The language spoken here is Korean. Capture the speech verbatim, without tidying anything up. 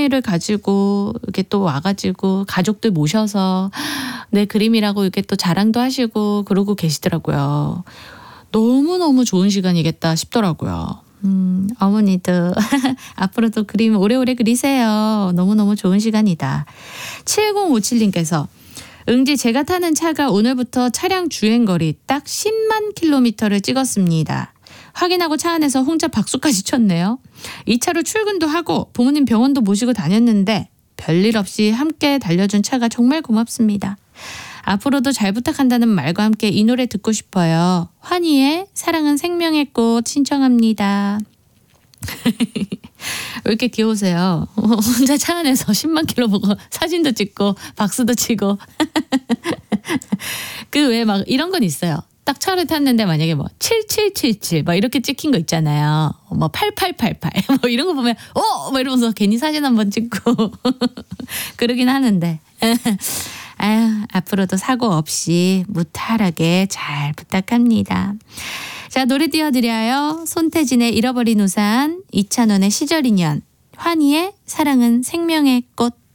생일을 가지고 이렇게 또 와가지고 가족들 모셔서 내 그림이라고 이렇게 또 자랑도 하시고 그러고 계시더라고요. 너무너무 좋은 시간이겠다 싶더라고요. 음, 어머니도 앞으로도 그림 오래오래 그리세요. 너무너무 좋은 시간이다. 칠공오칠님께서 응지 제가 타는 차가 오늘부터 차량 주행거리 딱 십만 킬로미터를 찍었습니다. 확인하고 차 안에서 혼자 박수까지 쳤네요. 이 차로 출근도 하고 부모님 병원도 모시고 다녔는데 별일 없이 함께 달려준 차가 정말 고맙습니다. 앞으로도 잘 부탁한다는 말과 함께 이 노래 듣고 싶어요. 환희의 사랑은 생명의 꽃 신청합니다. 왜 이렇게 귀여우세요? 혼자 차 안에서 십만 킬로 보고 사진도 찍고 박수도 치고 그 외에 막 이런 건 있어요. 딱 차를 탔는데 만약에 뭐 칠칠칠칠 막 이렇게 찍힌 거 있잖아요. 뭐 팔팔팔팔 뭐 이런 거 보면 어! 뭐 이러면서 괜히 사진 한번 찍고 그러긴 하는데 아유, 앞으로도 사고 없이 무탈하게 잘 부탁합니다. 자, 노래 띄워드려요. 손태진의 잃어버린 우산, 이찬원의 시절 인연, 환희의 사랑은 생명의 꽃.